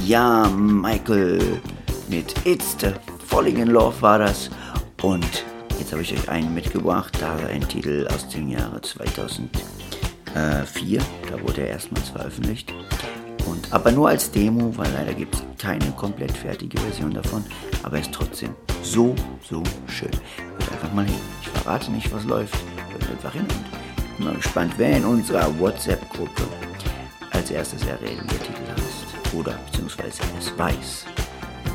Ja, Michael mit It's the Falling in Love war das. Und jetzt habe ich euch einen mitgebracht, da ein Titel aus dem Jahre 2004. Da wurde er erstmals veröffentlicht. Aber nur als Demo, weil leider gibt es keine komplett fertige Version davon. Aber er ist trotzdem so schön. Hört einfach mal hin. Ich verrate nicht, was läuft. Hört einfach hin und bin mal gespannt, wer in unserer WhatsApp-Gruppe als erstes errät, wie der Titel heißt. Oder beziehungsweise es weiß.